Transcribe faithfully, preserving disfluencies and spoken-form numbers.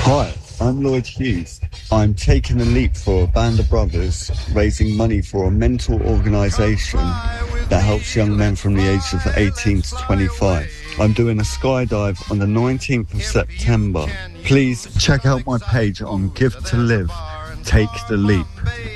Hi, I'm Lloyd Hughes. I'm taking a leap for a band of brothers, raising money for a mental organisation that helps young men from the age of eighteen to twenty-five. I'm doing a skydive on the nineteenth of September. Please check out my page on Give to Live. Take the leap.